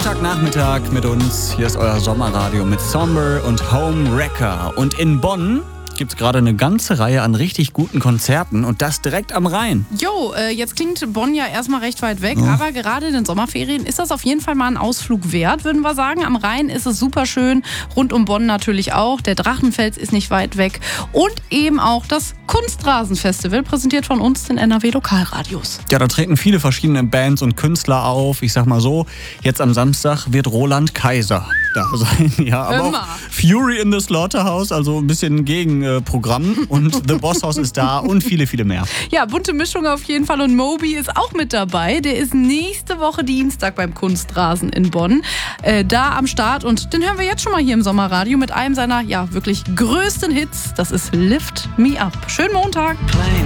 Montagnachmittag mit uns. Hier ist euer Sommerradio mit Somber und Home Wrecker. Und in Bonn gibt es gerade eine ganze Reihe an richtig guten Konzerten und das direkt am Rhein. Jo, jetzt klingt Bonn ja erstmal recht weit weg, aber gerade in den Sommerferien ist das auf jeden Fall mal ein Ausflug wert, würden wir sagen. Am Rhein ist es super schön, rund um Bonn natürlich auch. Der Drachenfels ist nicht weit weg und eben auch das Kunstrasenfestival, präsentiert von uns, den NRW-Lokalradios. Ja, da treten viele verschiedene Bands und Künstler auf. Ich sag mal so, jetzt am Samstag wird Roland Kaiser da sein. Ja, aber auch Fury in the Slaughterhouse, also ein bisschen Gegenprogramm. Und The Boss House ist da und viele, viele mehr. Ja, bunte Mischung auf jeden Fall. Und Moby ist auch mit dabei. Der ist nächste Woche Dienstag beim Kunstrasen in Bonn da am Start. Und den hören wir jetzt schon mal hier im Sommerradio mit einem seiner wirklich größten Hits. Das ist Lift Me Up. Schönen Montag.